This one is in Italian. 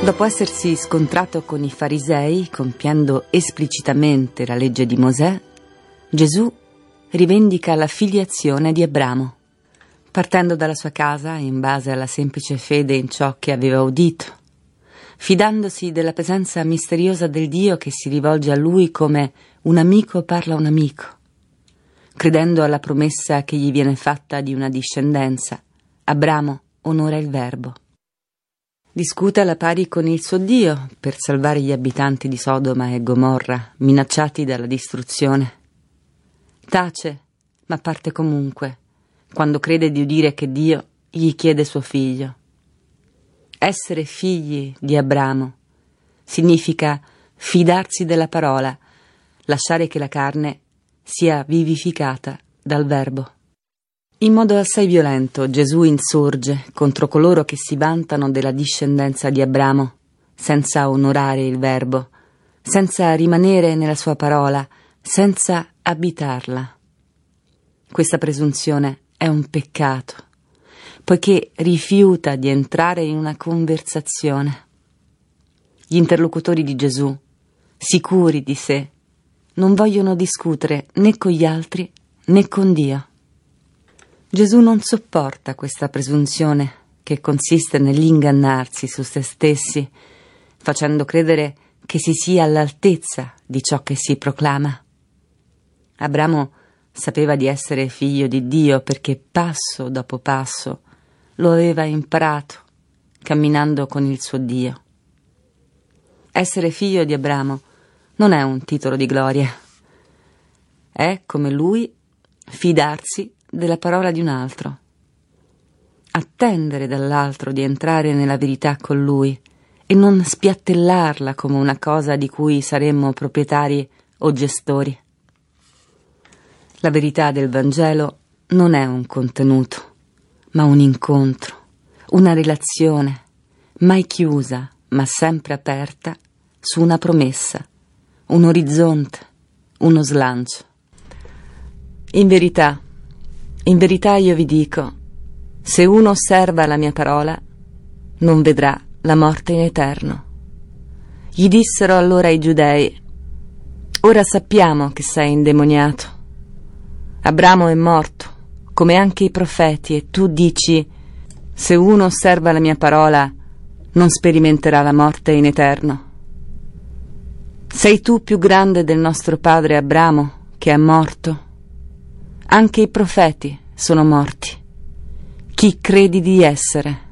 Dopo essersi scontrato con i farisei, compiendo esplicitamente la legge di Mosè, Gesù rivendica la filiazione di Abramo, partendo dalla sua casa in base alla semplice fede in ciò che aveva udito, fidandosi della presenza misteriosa del Dio che si rivolge a lui come un amico parla a un amico, credendo alla promessa che gli viene fatta di una discendenza. Abramo onora il Verbo. Discute alla pari con il suo Dio per salvare gli abitanti di Sodoma e Gomorra, minacciati dalla distruzione. Tace, ma parte comunque, quando crede di udire che Dio gli chiede suo figlio. Essere figli di Abramo significa fidarsi della parola, lasciare che la carne sia vivificata dal Verbo. In modo assai violento Gesù insorge contro coloro che si vantano della discendenza di Abramo, senza onorare il Verbo, senza rimanere nella sua parola, senza abitarla. Questa presunzione è un peccato, poiché rifiuta di entrare in una conversazione. Gli interlocutori di Gesù, sicuri di sé, non vogliono discutere né con gli altri né con Dio. Gesù non sopporta questa presunzione che consiste nell'ingannarsi su se stessi, facendo credere che si sia all'altezza di ciò che si proclama. Abramo sapeva di essere figlio di Dio perché passo dopo passo lo aveva imparato camminando con il suo Dio. Essere figlio di Abramo non è un titolo di gloria. È, come lui, fidarsi della parola di un altro, attendere dall'altro di entrare nella verità con lui e non spiattellarla come una cosa di cui saremmo proprietari o gestori. La verità del Vangelo non è un contenuto, ma un incontro, una relazione, mai chiusa, ma sempre aperta su una promessa, un orizzonte, uno slancio. In verità io vi dico, se uno osserva la mia parola, non vedrà la morte in eterno. Gli dissero allora i giudei: ora sappiamo che sei indemoniato. Abramo è morto, come anche i profeti, e tu dici: se uno osserva la mia parola, non sperimenterà la morte in eterno. Sei tu più grande del nostro padre Abramo, che è morto? Anche i profeti sono morti. Chi credi di essere?